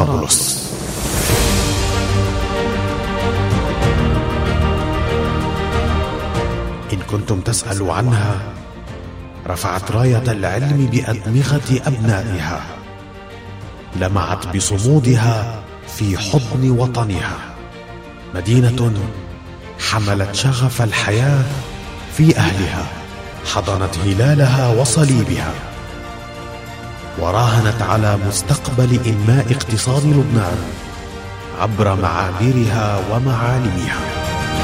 طرابلس. إن كنتم تسألوا عنها، رفعت راية العلم بأدمغة أبنائها، لمعت بصمودها في حضن وطنها، مدينة حملت شغف الحياة في أهلها، حضنت هلالها وصليبها، وراهنت على مستقبل إنماء اقتصاد لبنان عبر معابرها ومعالمها.